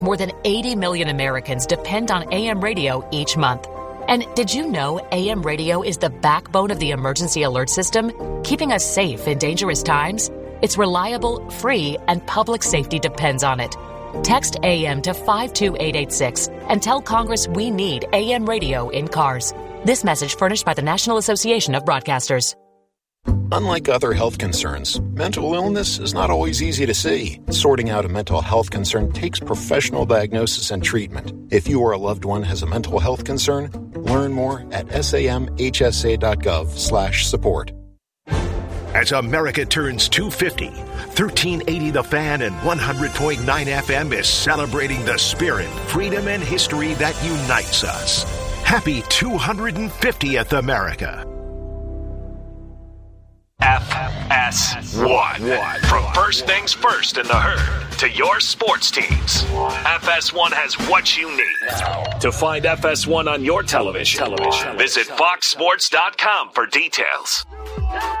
More than 80 million Americans depend on AM radio each month. And did you know AM radio is the backbone of the emergency alert system, keeping us safe in dangerous times? It's reliable, free, and public safety depends on it. Text AM to 52886 and tell Congress we need AM radio in cars. This message furnished by the National Association of Broadcasters. Unlike other health concerns, mental illness is not always easy to see. Sorting out a mental health concern takes professional diagnosis and treatment. If you or a loved one has a mental health concern, learn more at samhsa.gov/support. As America turns 250, 1380 The Fan and 100.9 FM is celebrating the spirit, freedom, and history that unites us. Happy 250th America. FS1. From first things first in the herd to your sports teams, FS1 has what you need. To find FS1 on your television, visit foxsports.com for details.